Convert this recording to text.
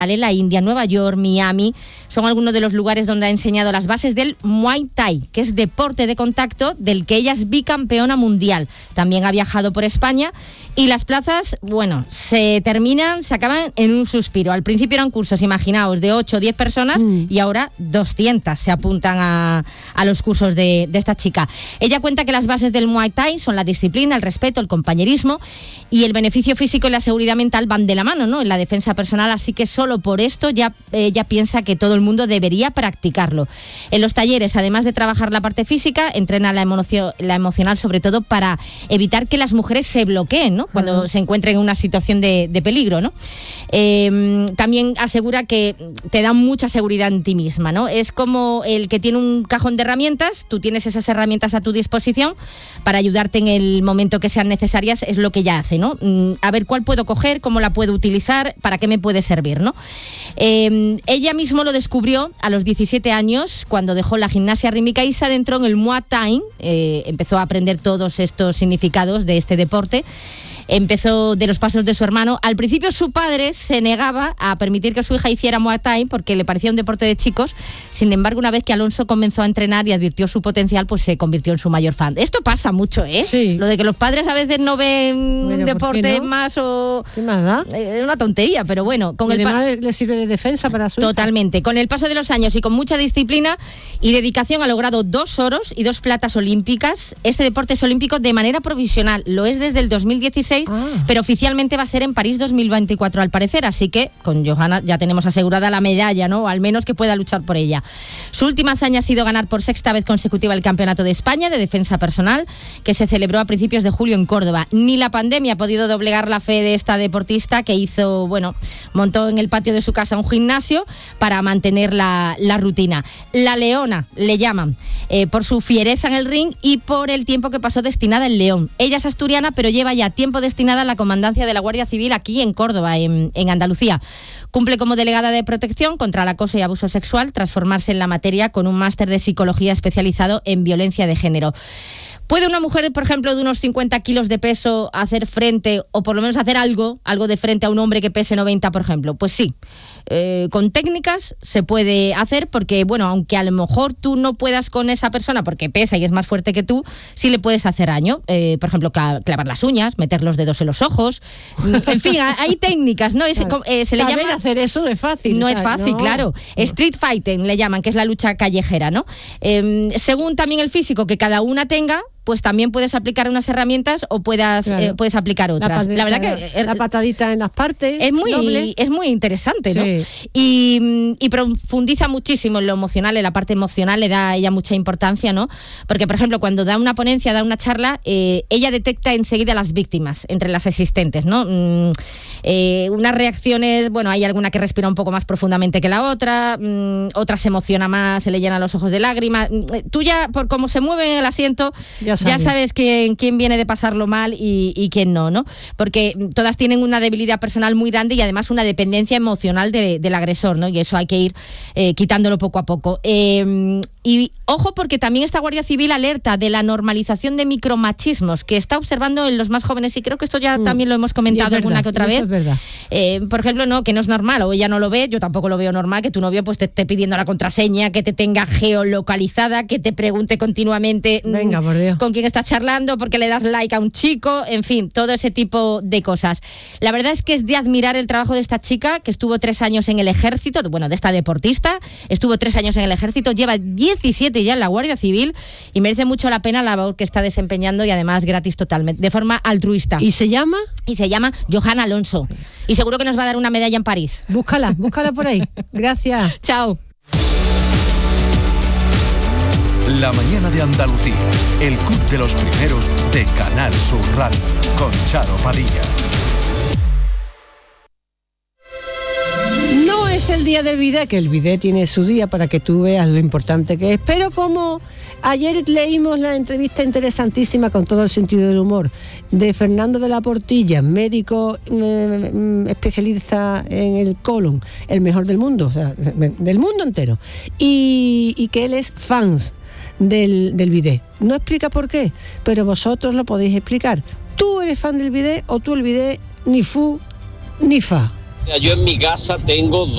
la India, Nueva York, Miami, son algunos de los lugares donde ha enseñado las bases del Muay Thai, que es deporte de contacto del que ella es bicampeona mundial. También ha viajado por España y las plazas, bueno, se acaban en un suspiro. Al principio eran cursos, imaginaos, de 8 o 10 personas y ahora 200 se apuntan a los cursos de esta chica. Ella cuenta que las bases del Muay Thai son la disciplina, el respeto, el compañerismo y el beneficio físico y la seguridad mental van de la mano, ¿no?, en la defensa personal, así que solo por esto ya ella piensa que todo el mundo debería practicarlo. En los talleres, además de trabajar la parte física, entrena la emocional, sobre todo para evitar que las mujeres se bloqueen, ¿no?, cuando se encuentren en una situación de peligro, ¿no? También asegura que te da mucha seguridad en ti misma, ¿no? Es como el que tiene un cajón de herramientas, tú tienes esas herramientas a tu disposición para ayudarte en el momento que sean necesarias, es lo que ella hace, ¿no? A ver cuál puedo coger, cómo la puedo utilizar, para qué me puede servir, ¿no? Ella mismo lo descubrió a los 17 años, cuando dejó la gimnasia rítmica y se adentró en el Muay Thai, empezó a aprender todos estos significados de este deporte. Empezó de los pasos de su hermano. Al principio su padre se negaba a permitir que su hija hiciera Muay Thai porque le parecía un deporte de chicos. Sin embargo, una vez que Alonso comenzó a entrenar y advirtió su potencial, pues se convirtió en su mayor fan. Esto pasa mucho, ¿eh? Sí. Lo de que los padres a veces no ven un deporte no? más o... ¿Qué más da? Es una tontería, pero bueno. Y además le sirve de defensa para su hija. Totalmente. Con el paso de los años y con mucha disciplina y dedicación ha logrado 2 oros y 2 platas olímpicas. Este deporte es olímpico de manera provisional. Lo es desde el 2016, pero oficialmente va a ser en París 2024 al parecer, así que con Johanna ya tenemos asegurada la medalla, ¿no? O al menos que pueda luchar por ella. Su última hazaña ha sido ganar por 6ª vez consecutiva el Campeonato de España de Defensa Personal, que se celebró a principios de julio en Córdoba. Ni la pandemia ha podido doblegar la fe de esta deportista, que montó en el patio de su casa un gimnasio para mantener la rutina. La Leona, le llaman, por su fiereza en el ring y por el tiempo que pasó destinada en León. Ella es asturiana, pero lleva ya tiempo destinada a la comandancia de la Guardia Civil aquí en Córdoba, en Andalucía. Cumple como delegada de protección contra el acoso y abuso sexual, tras formarse en la materia con un máster de psicología especializado en violencia de género. ¿Puede una mujer, por ejemplo, de unos 50 kilos de peso hacer frente, o por lo menos hacer algo de frente a un hombre que pese 90, por ejemplo? Pues sí. Con técnicas se puede hacer porque, bueno, aunque a lo mejor tú no puedas con esa persona porque pesa y es más fuerte que tú, sí le puedes hacer daño. Por ejemplo, clavar las uñas, meter los dedos en los ojos. En fin, hay técnicas, ¿no? Claro. Se le llama... hacer eso no es fácil. No es fácil, claro. Street fighting le llaman, que es la lucha callejera, ¿no? Según también el físico que cada una tenga, pues también puedes aplicar unas herramientas o puedes aplicar otras. La verdad que la patadita en las partes es muy interesante, ¿no? Sí. Y profundiza muchísimo en lo emocional, en la parte emocional le da a ella mucha importancia, ¿no? Porque, por ejemplo, cuando da una ponencia, da una charla, ella detecta enseguida las víctimas entre las asistentes, ¿no? Unas reacciones, bueno, hay alguna que respira un poco más profundamente que la otra, otra se emociona más, se le llenan los ojos de lágrimas. Tú ya, por cómo se mueve en el asiento, ya sabes quién viene de pasarlo mal y quién no, ¿no? Porque todas tienen una debilidad personal muy grande y además una dependencia emocional del agresor, ¿no? Y eso hay que ir quitándolo poco a poco. Y ojo, porque también esta Guardia Civil alerta de la normalización de micromachismos que está observando en los más jóvenes, y creo que esto ya también lo hemos comentado alguna que otra vez. Es verdad. Por ejemplo, no, que no es normal, o ella no lo ve, yo tampoco lo veo normal, que tu novio pues te esté pidiendo la contraseña, que te tenga geolocalizada, que te pregunte continuamente Venga, por Dios, con quién estás charlando, porque le das like a un chico, en fin, todo ese tipo de cosas. La verdad es que es de admirar el trabajo de esta chica, que estuvo 3 años en el ejército, bueno, de esta deportista, estuvo 3 años en el ejército, lleva 17 ya en la Guardia Civil y merece mucho la pena la labor que está desempeñando y además gratis totalmente, de forma altruista. ¿Y se llama? Y se llama Johanna Alonso. Y seguro que nos va a dar una medalla en París. Búscala por ahí. Gracias. Chao. La mañana de Andalucía, el club de los primeros de Canal Sur Radio, con Charo Padilla. No es el día del bidet, que el bidet tiene su día para que tú veas lo importante que es, pero como ayer leímos la entrevista interesantísima con todo el sentido del humor de Fernando de la Portilla, médico especialista en el colon, el mejor del mundo, o sea, del mundo entero, y que él es fans del bidet. No explica por qué, pero vosotros lo podéis explicar. ¿Tú eres fan del bidet o tú el bidet ni fu ni fa? Yo en mi casa tengo